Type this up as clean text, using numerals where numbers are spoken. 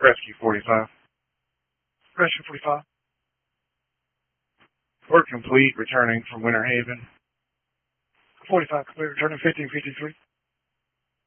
Rescue 45. Rescue 45. Work complete, returning from Winter Haven. 45 complete, returning 1553.